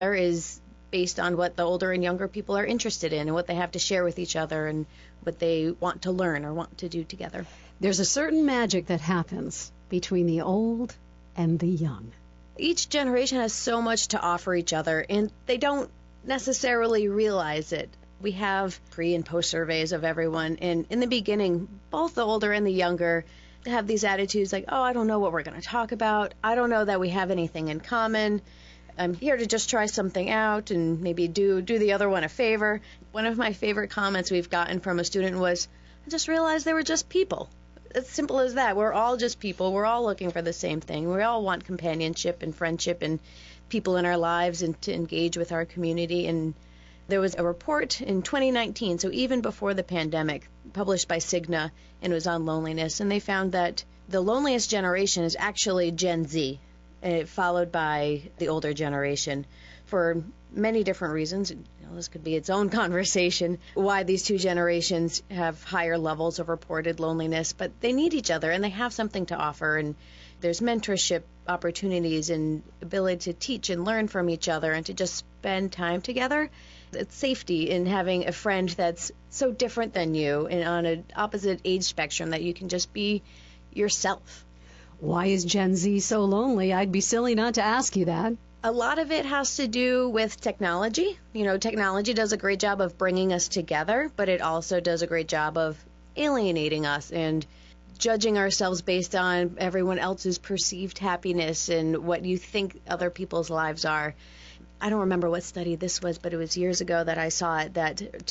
is based on what the older and younger people are interested in and what they have to share with each other and what they want to learn or want to do together. There's a certain magic that happens between the old and the young. Each generation has so much to offer each other, and they don't necessarily realize it. We have pre- and post surveys of everyone, and in the beginning, both the older and the younger have these attitudes like, oh, I don't know what we're going to talk about. I don't know that we have anything in common. I'm here to just try something out and maybe do the other one a favor. One of my favorite comments we've gotten from a student was, I just realized they were just people. As simple as that. We're all just people. We're all looking for the same thing. We all want companionship and friendship and people in our lives and to engage with our community. And there was a report in 2019, so even before the pandemic, published by Cigna, and it was on loneliness. And they found that the loneliest generation is actually Gen Z, followed by the older generation, for many different reasons. This could be its own conversation, why these two generations have higher levels of reported loneliness, but they need each other and they have something to offer, and there's mentorship opportunities and ability to teach and learn from each other and to just spend time together. It's safety in having a friend that's so different than you and on an opposite age spectrum that you can just be yourself. Why is Gen Z so lonely? I'd be silly not to ask you that. A lot of it has to do with technology. Technology does a great job of bringing us together, but it also does a great job of alienating us and judging ourselves based on everyone else's perceived happiness and what you think other people's lives are. I don't remember what study this was, but it was years ago that I saw it, that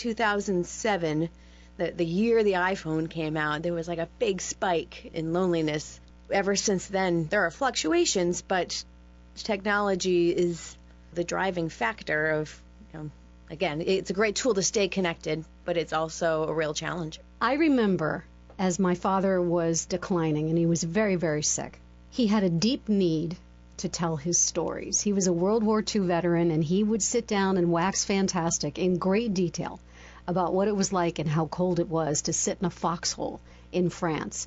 2007, the year the iPhone came out, there was like a big spike in loneliness. Ever since then, there are fluctuations, but technology is the driving factor of, again, it's a great tool to stay connected, but it's also a real challenge. I remember as my father was declining and he was very, very sick, he had a deep need to tell his stories. He was a World War II veteran, and he would sit down and wax fantastic in great detail about what it was like and how cold it was to sit in a foxhole in France,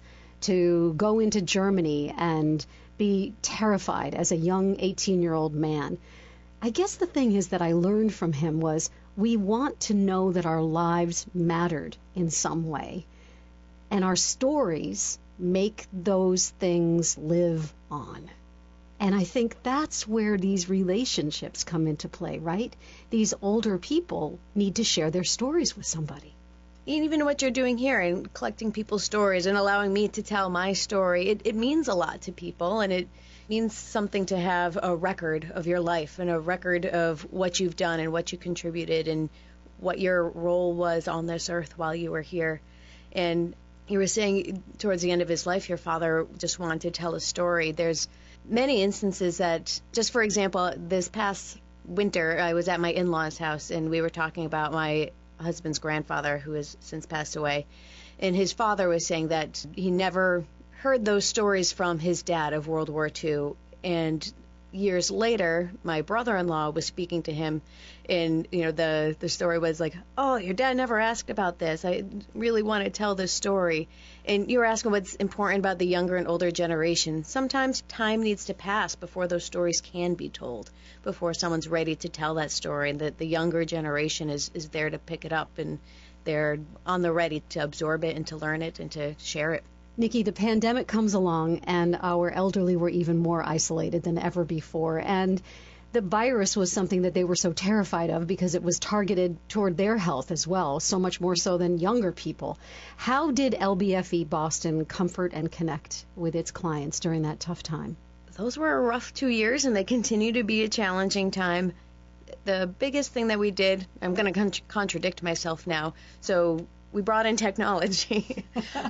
to go into Germany and be terrified as a young 18-year-old man. I guess the thing is that I learned from him was we want to know that our lives mattered in some way, and our stories make those things live on. And I think that's where these relationships come into play, right? These older people need to share their stories with somebody. Even what you're doing here and collecting people's stories and allowing me to tell my story, it means a lot to people, and it means something to have a record of your life and a record of what you've done and what you contributed and what your role was on this earth while you were here. And you were saying towards the end of his life, your father just wanted to tell a story. There's many instances that, just for example, this past winter, I was at my in-laws' house and we were talking about my husband's grandfather who has since passed away. And his father was saying that he never heard those stories from his dad of World War II. And years later, my brother-in-law was speaking to him, and the story was like, oh, your dad never asked about this. I really want to tell this story. And you were asking what's important about the younger and older generation. Sometimes time needs to pass before those stories can be told, before someone's ready to tell that story, and that the younger generation is there to pick it up, and they're on the ready to absorb it and to learn it and to share it. Nikki, the pandemic comes along and our elderly were even more isolated than ever before. And the virus was something that they were so terrified of because it was targeted toward their health as well, so much more so than younger people. How did LBFE Boston comfort and connect with its clients during that tough time? Those were a rough 2 years, and they continue to be a challenging time. The biggest thing that we did, I'm going to contradict myself now, so we brought in technology.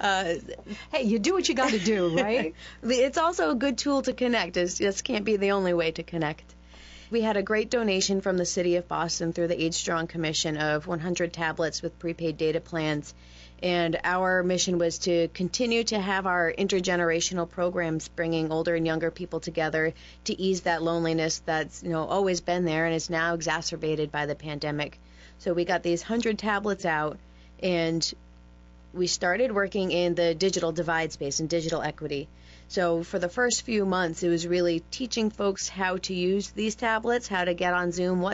Hey, you do what you got to do, right? It's also a good tool to connect. This can't be the only way to connect. We had a great donation from the City of Boston through the Age Strong Commission of 100 tablets with prepaid data plans. And our mission was to continue to have our intergenerational programs bringing older and younger people together to ease that loneliness that's always been there and is now exacerbated by the pandemic. So we got these 100 tablets out, and we started working in the digital divide space and digital equity. So for the first few months, it was really teaching folks how to use these tablets, how to get on Zoom, what